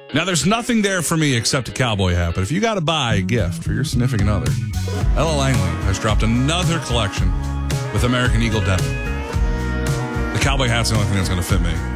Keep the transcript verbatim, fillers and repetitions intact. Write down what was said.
Now, there's nothing there for me except a cowboy hat, but if you got to buy a gift for your significant other, Ella Langley has dropped another collection with American Eagle denim. The cowboy hat's the only thing that's going to fit me.